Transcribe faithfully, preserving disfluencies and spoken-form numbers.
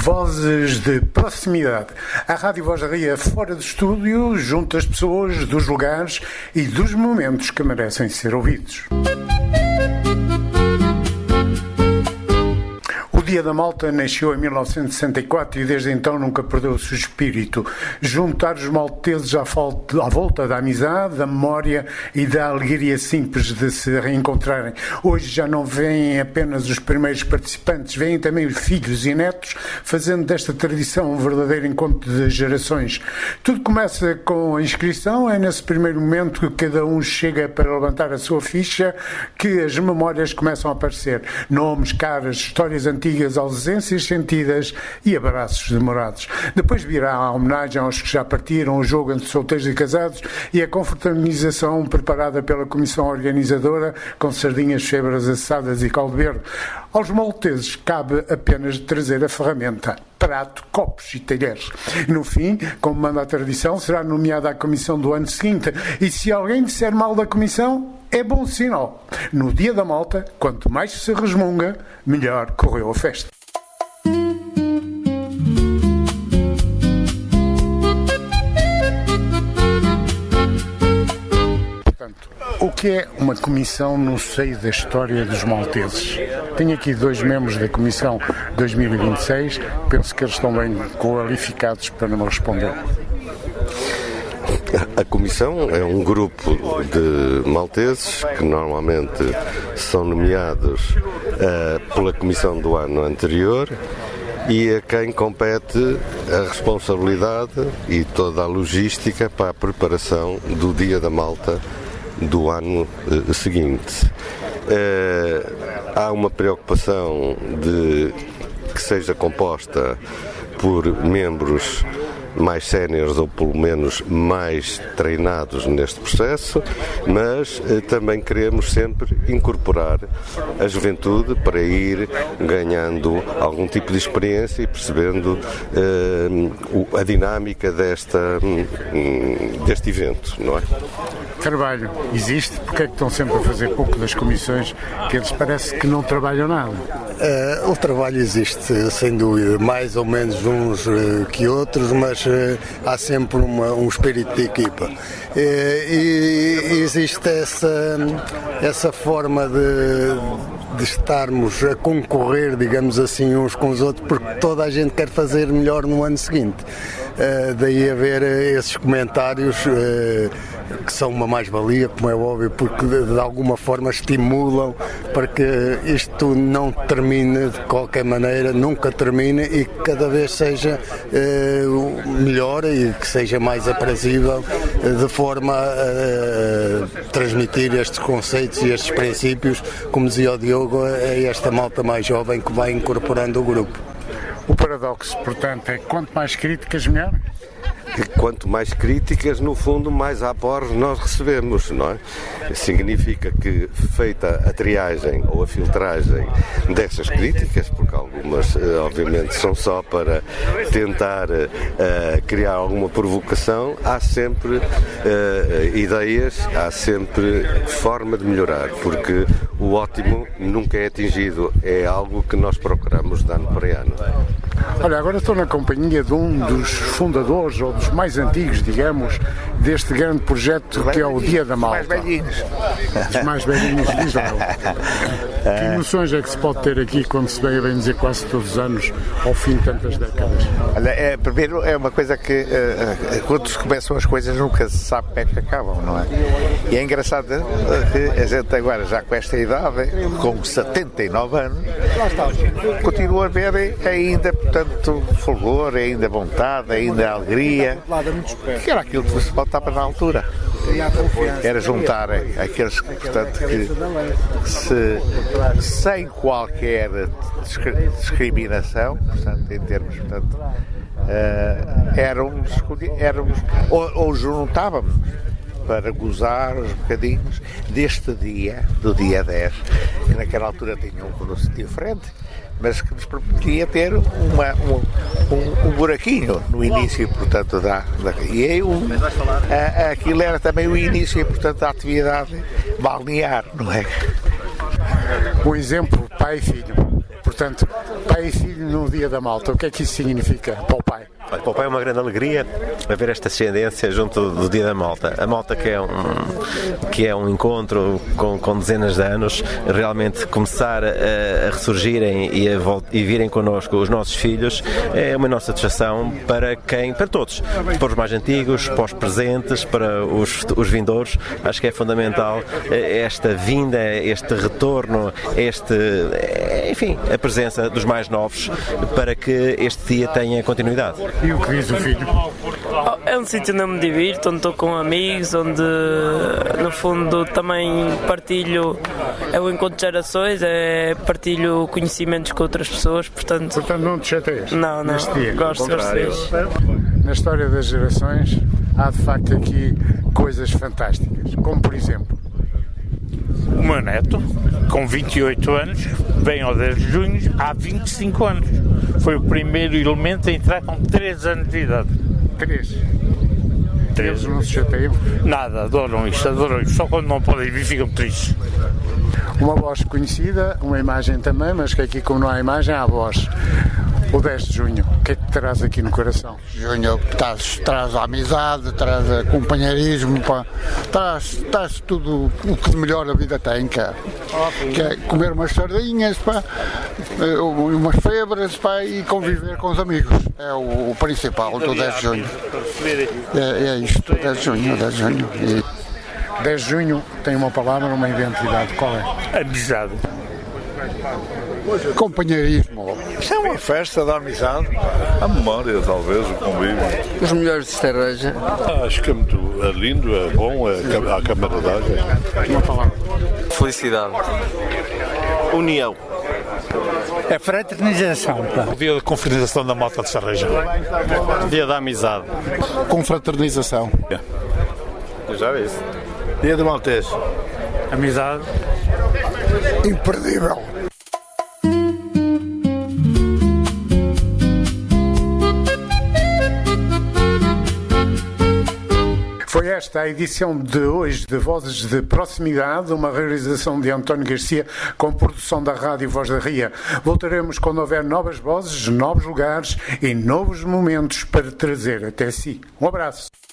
Vozes de proximidade. A Rádio Voz da Ria fora do estúdio, junto às pessoas, dos lugares e dos momentos que merecem ser ouvidos. O Dia da Malta nasceu em mil novecentos e sessenta e quatro e desde então nunca perdeu o seu espírito. Juntar os malteses à, falta, à volta da amizade, da memória e da alegria simples de se reencontrarem. Hoje já não vêm apenas os primeiros participantes, vêm também os filhos e netos, fazendo desta tradição um verdadeiro encontro de gerações. Tudo começa com a inscrição, é nesse primeiro momento que cada um chega para levantar a sua ficha que as memórias começam a aparecer. Nomes, caras, histórias antigas, ausências sentidas e abraços demorados. Depois virá a homenagem aos que já partiram, o jogo entre solteiros e casados e a confraternização preparada pela comissão organizadora com sardinhas, febras assadas e caldo verde. Aos malteses cabe apenas trazer a ferramenta, prato, copos e talheres. E no fim, como manda a tradição, será nomeada a comissão do ano seguinte e se alguém disser mal da comissão, é bom sinal. No Dia da Malta, quanto mais se resmunga, melhor correu a festa. Portanto, o que é uma comissão no seio da história dos malteses? Tenho aqui dois membros da comissão dois mil e vinte e seis, penso que eles estão bem qualificados para me responder. A comissão é um grupo de malteses que normalmente são nomeados uh, pela comissão do ano anterior e a quem compete a responsabilidade e toda a logística para a preparação do Dia da Malta do ano uh, seguinte. Uh, há uma preocupação de que seja composta por membros mais séniores ou pelo menos mais treinados neste processo, mas eh, também queremos sempre incorporar a juventude para ir ganhando algum tipo de experiência e percebendo eh, o, a dinâmica desta, um, deste evento, não é? Trabalho existe? Porque é que estão sempre a fazer pouco das comissões que eles parece que não trabalham nada? Uh, o trabalho existe, sem dúvida, mais ou menos uns uh, que outros, mas uh, há sempre uma, um espírito de equipa. Uh, e, e existe essa, essa forma de, de estarmos a concorrer, digamos assim, uns com os outros, porque toda a gente quer fazer melhor no ano seguinte. Uh, daí haver uh, esses comentários uh, que são uma mais-valia, como é óbvio, porque de, de alguma forma estimulam para que isto não termine de qualquer maneira, nunca termine e que cada vez seja uh, melhor e que seja mais aprazível, uh, de forma a uh, transmitir estes conceitos e estes princípios, como dizia o Diogo, a esta malta mais jovem que vai incorporando o grupo. O paradoxo, portanto, é quanto mais críticas, melhor? Quanto mais críticas, no fundo, mais aporres nós recebemos, não é? Significa que, feita a triagem ou a filtragem dessas críticas, porque algumas, obviamente, são só para tentar uh, criar alguma provocação, há sempre uh, ideias, há sempre forma de melhorar, porque o ótimo nunca é atingido, é algo que nós procuramos de ano para ano. Olha, agora estou na companhia de um dos fundadores, ou dos mais antigos, digamos, deste grande projeto que é o Dia da Malta. Os mais velhinhos. Os mais velhinhos, diz lá. Que emoções é que se pode ter aqui quando se vem a bem dizer quase todos os anos, ao fim de tantas décadas? Olha, é, primeiro é uma coisa que uh, quando se começam as coisas nunca se sabe como é que acabam, não é? E é engraçado uh, que a gente agora, já com esta idade, com setenta e nove anos, continua a ver ainda, portanto, fulgor, ainda vontade, ainda alegria, que era aquilo que se faltava na altura. Era juntar aqueles que, portanto, que se, sem qualquer discriminação, portanto, em termos, portanto, uh, éramos, éramos ou, ou juntávamos para gozar os bocadinhos deste dia, do dia dez, que naquela altura tinha um conceito diferente, mas que nos permitia ter uma, um, um, um buraquinho no início, portanto, da, da e aí, um, a, aquilo era também o início, portanto, da atividade balnear, não é? O exemplo pai e filho. Portanto, pai e filho no Dia da Malta, o que é que isso significa para o pai? Para o pai é uma grande alegria haver esta ascendência junto do Dia da Malta. A Malta que é um, que é um encontro com, com dezenas de anos, realmente começar a, a ressurgirem e, a volt, e virem connosco os nossos filhos é uma enorme satisfação para quem, para todos, para os mais antigos, para os presentes, para os, os vindouros. Acho que é fundamental esta vinda, este retorno, este, enfim, a presença dos mais novos para que este dia tenha continuidade. E o que diz o filho? É um sítio onde eu me divirto, onde estou com amigos, onde no fundo também partilho, é o encontro de gerações, é partilho conhecimentos com outras pessoas, portanto... Portanto não te chateias? Não, não, neste dia. gosto, gosto disso. Na história das gerações há de facto aqui coisas fantásticas, como por exemplo... O meu neto, com vinte e oito anos, vem ao dez de junho há vinte e cinco anos. Foi o primeiro elemento a entrar com três anos de idade. Três? Três. Eles não se chateiam? Nada, adoram isto, adoram isto. Só quando não podem vir ficam tristes. Uma voz conhecida, uma imagem também, mas que aqui como não há imagem, há voz. O dez de junho, o que é que te traz aqui no coração? Junho traz, traz a amizade, traz a companheirismo, pá, traz, traz tudo o que de melhor a vida tem, que é, que é comer umas sardinhas, pá, umas febras, pá, e conviver com os amigos. É o, o principal do dez de junho. É, é isto, dez de junho, dez de junho. E... dez de junho tem uma palavra, uma identidade, qual é? Amizade. Companheirismo. Isto é uma festa da amizade. A memória, talvez, o convívio. Os melhores de cerveja. Ah, acho que é muito é lindo, é bom, é a camaradagem. Uma palavra. Felicidade. União. É fraternização. O dia da confraternização da Malta de Sarreja. Dia da amizade. Confraternização. Eu já vi isso. Dia do Maltês. Amizade. Imperdível. Foi esta a edição de hoje de Vozes de Proximidade, uma realização de António Garcia com produção da Rádio Voz da Ria. Voltaremos quando houver novas vozes, novos lugares e novos momentos para trazer até si. Um abraço.